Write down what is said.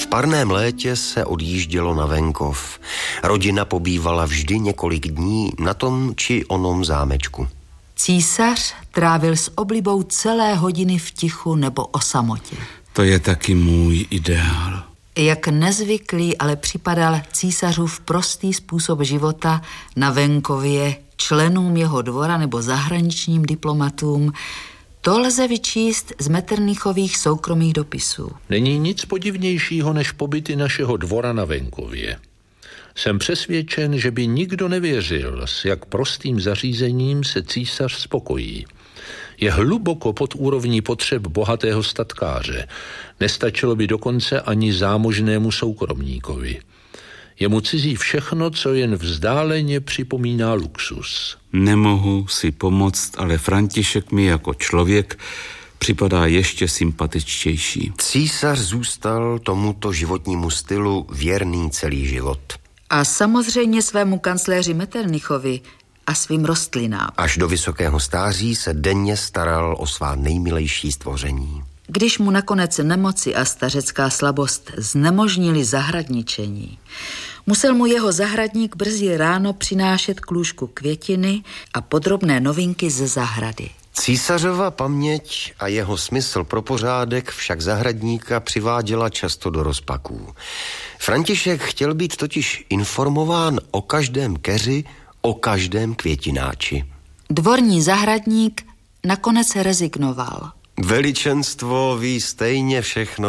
parném létě se odjíždělo na venkov. Rodina pobývala vždy několik dní na tom či onom zámečku. Císař trávil s oblibou celé hodiny v tichu nebo o samotě. To je taky můj ideál. Jak nezvyklý ale připadal císařův prostý způsob života na venkově členům jeho dvora nebo zahraničním diplomatům, to lze vyčíst z Metternichových soukromých dopisů. Není nic podivnějšího než pobyty našeho dvora na venkově. Jsem přesvědčen, že by nikdo nevěřil, s jak prostým zařízením se císař spokojí. Je hluboko pod úrovní potřeb bohatého statkáře. Nestačilo by dokonce ani zámožnému soukromníkovi. Je mu cizí všechno, co jen vzdáleně připomíná luxus. Nemohu si pomoct, ale František mi jako člověk připadá ještě sympatičtější. Císař zůstal tomuto životnímu stylu věrný celý život. A samozřejmě svému kancléři Metternichovi a svým rostlinám. Až do vysokého stáří se denně staral o svá nejmilejší stvoření. Když mu nakonec nemoci a stařecká slabost znemožnili zahradničení, musel mu jeho zahradník brzy ráno přinášet k lůžku květiny a podrobné novinky ze zahrady. Císařova paměť a jeho smysl pro pořádek však zahradníka přiváděla často do rozpaků. František chtěl být totiž informován o každém keři, o každém květináči. Dvorní zahradník nakonec rezignoval. Veličenstvo ví stejně všechno